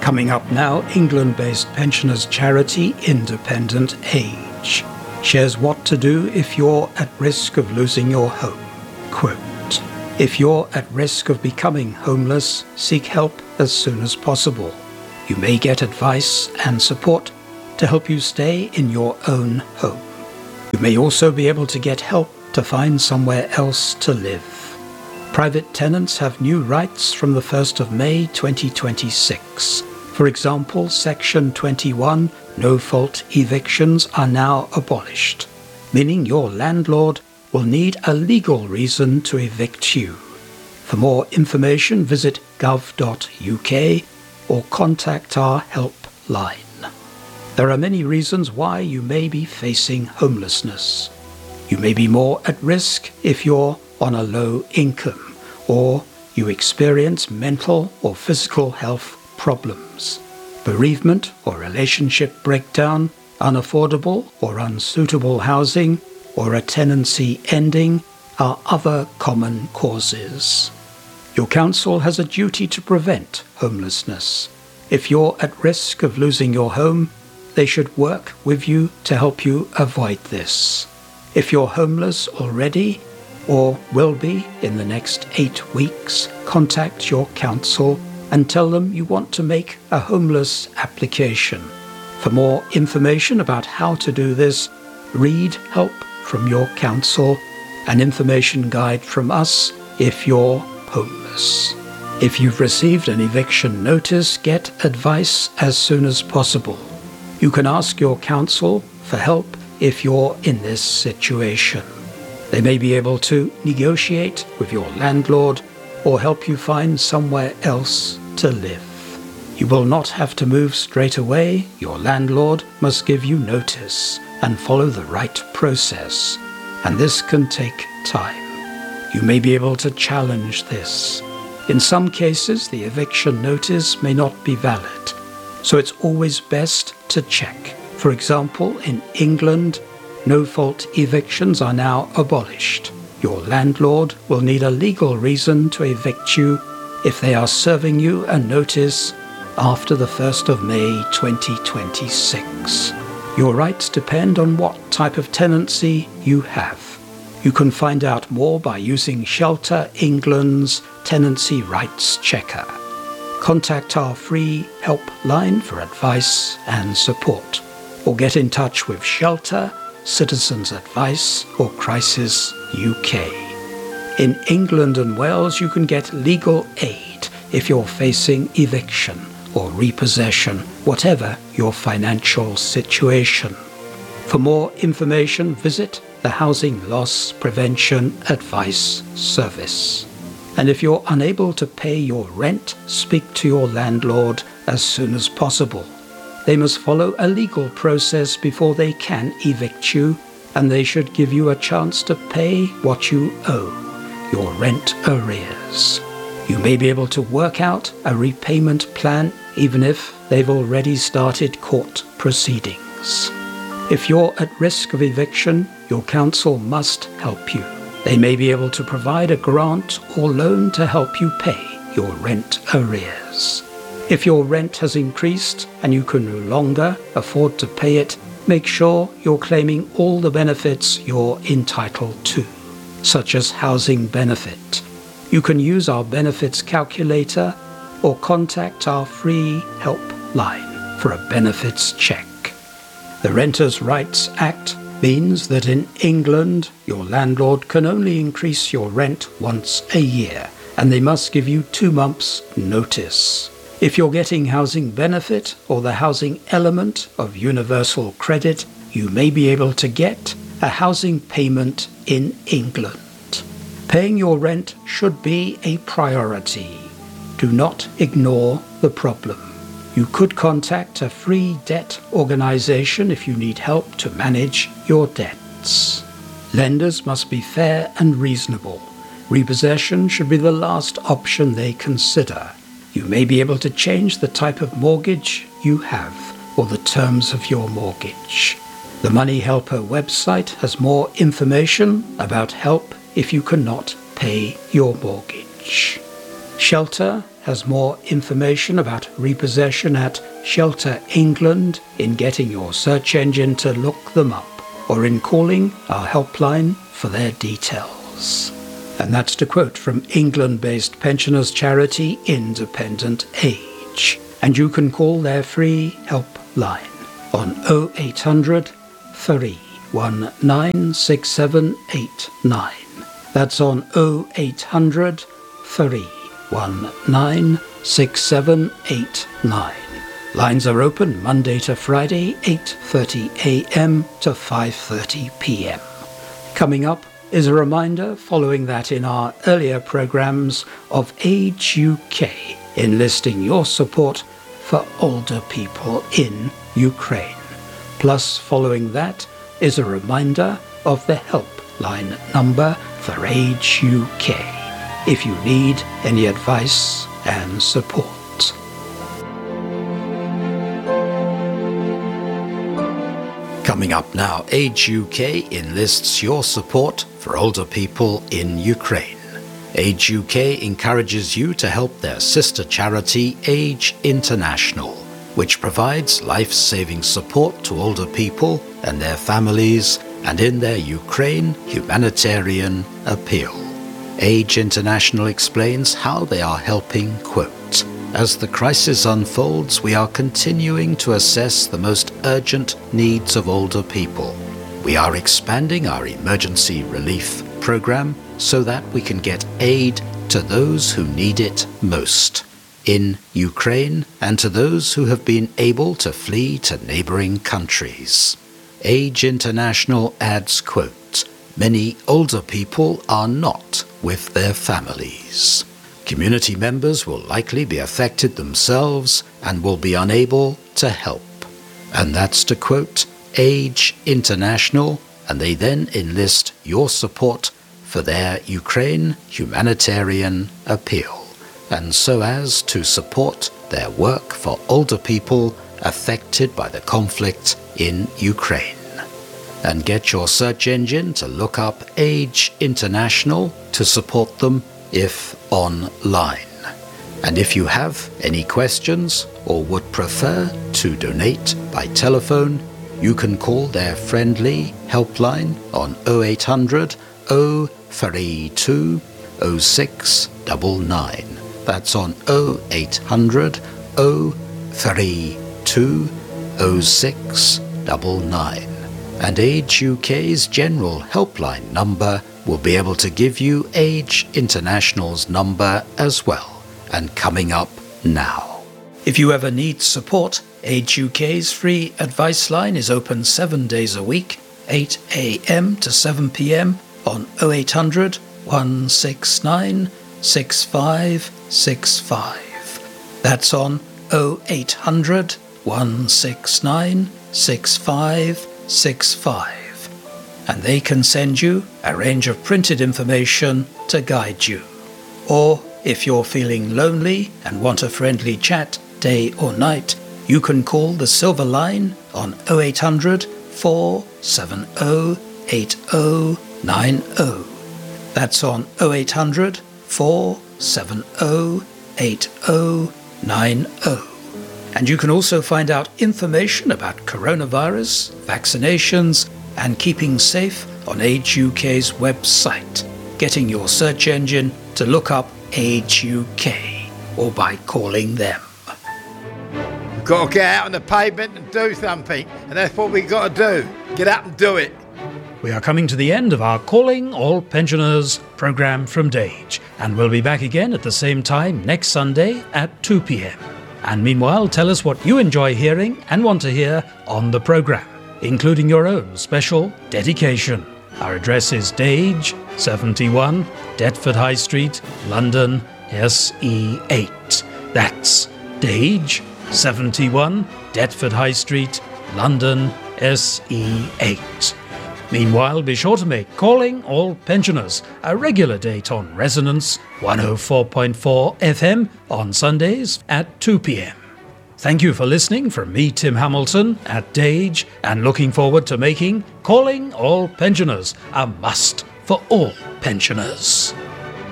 Coming up now, England-based pensioners charity Independent Age shares what to do if you're at risk of losing your home. Quote, "If you're at risk of becoming homeless, seek help as soon as possible. You may get advice and support to help you stay in your own home. You may also be able to get help to find somewhere else to live. Private tenants have new rights from the 1st of May 2026. For example, Section 21 no-fault evictions are now abolished, meaning your landlord will need a legal reason to evict you. For more information, visit gov.uk or contact our helpline. There are many reasons why you may be facing homelessness. You may be more at risk if you're on a low income, or you experience mental or physical health problems. Bereavement or relationship breakdown, unaffordable or unsuitable housing, or a tenancy ending are other common causes. Your council has a duty to prevent homelessness. If you're at risk of losing your home, they should work with you to help you avoid this. If you're homeless already or will be in the next 8 weeks, contact your council and tell them you want to make a homeless application. For more information about how to do this, read Help from Your Council, an information guide from us if you're homeless. If you've received an eviction notice, get advice as soon as possible. You can ask your council for help if you're in this situation. They may be able to negotiate with your landlord or help you find somewhere else to live. You will not have to move straight away. Your landlord must give you notice and follow the right process, and this can take time. You may be able to challenge this. In some cases, the eviction notice may not be valid, so it's always best to check. For example, in England, no-fault evictions are now abolished. Your landlord will need a legal reason to evict you if they are serving you a notice after the 1st of May 2026. Your rights depend on what type of tenancy you have. You can find out more by using Shelter England's Tenancy Rights Checker. Contact our free helpline for advice and support, or get in touch with Shelter, Citizens Advice, or Crisis UK. In England and Wales, you can get legal aid if you're facing eviction or repossession, whatever your financial situation. For more information, visit the Housing Loss Prevention Advice Service. And if you're unable to pay your rent, speak to your landlord as soon as possible. They must follow a legal process before they can evict you, and they should give you a chance to pay what you owe, your rent arrears. You may be able to work out a repayment plan even if they've already started court proceedings. If you're at risk of eviction, your council must help you. They may be able to provide a grant or loan to help you pay your rent arrears. If your rent has increased and you can no longer afford to pay it, make sure you're claiming all the benefits you're entitled to, such as housing benefit. You can use our benefits calculator or contact our free helpline for a benefits check. The Renters' Rights Act means that in England, your landlord can only increase your rent once a year, and they must give you 2 months' notice. If you're getting housing benefit or the housing element of universal credit, you may be able to get a housing payment in England. Paying your rent should be a priority. Do not ignore the problem. You could contact a free debt organisation if you need help to manage your debts. Lenders must be fair and reasonable. Repossession should be the last option they consider. You may be able to change the type of mortgage you have or the terms of your mortgage. The Money Helper website has more information about help if you cannot pay your mortgage. Shelter has more information about repossession at Shelter England in getting your search engine to look them up, or in calling our helpline for their details. And that's to quote from England-based pensioners charity Independent Age. And you can call their free helpline on 0800 319 6789. That's on 0800 319 6789. Lines are open Monday to Friday, 8:30 a.m. to 5:30 p.m. Coming up is a reminder following that in our earlier programmes of Age UK, enlisting your support for older people in Ukraine. Plus, following that is a reminder of the helpline number for Age UK if you need any advice and support. Coming up now, Age UK enlists your support for older people in Ukraine. Age UK encourages you to help their sister charity Age International, which provides life-saving support to older people and their families and in their Ukraine humanitarian appeal. Age International explains how they are helping, quote, "As the crisis unfolds, we are continuing to assess the most urgent needs of older people. We are expanding our emergency relief program so that we can get aid to those who need it most in Ukraine and to those who have been able to flee to neighboring countries." Age International adds, quote, "Many older people are not with their families. Community members will likely be affected themselves and will be unable to help." And that's to quote Age International, and they then enlist your support for their Ukraine humanitarian appeal, and so as to support their work for older people affected by the conflict in Ukraine. And get your search engine to look up Age International to support them if online. And if you have any questions or would prefer to donate by telephone, you can call their friendly helpline on 0800 032 0699. That's on 0800 032 0699. And Age UK's general helpline number will be able to give you Age International's number as well. And coming up now. If you ever need support, Age UK's free advice line is open 7 days a week, 8 a.m. to 7 p.m. on 0800 169 6565. That's on 0800 169 6565. And they can send you a range of printed information to guide you. Or if you're feeling lonely and want a friendly chat day or night, you can call the Silver Line on 0800 470 8090. That's on 0800 470 8090. And you can also find out information about coronavirus, vaccinations, and keeping safe on Age UK's website, getting your search engine to look up Age UK, or by calling them. We've got to get out on the pavement and do something, and that's what we've got to do. Get up and do it. We are coming to the end of our Calling All Pensioners programme from Dage, and we'll be back again at the same time next Sunday at 2 p.m. And meanwhile, tell us what you enjoy hearing and want to hear on the programme, including your own special dedication. Our address is Dage, 71, Deptford High Street, London, SE8. That's Dage, 71, Deptford High Street, London, SE8. Meanwhile, be sure to make Calling All Pensioners a regular date on Resonance 104.4 FM on Sundays at 2 p.m. Thank you for listening from me, Tim Hamilton, at Dage, and looking forward to making Calling All Pensioners a must for all pensioners.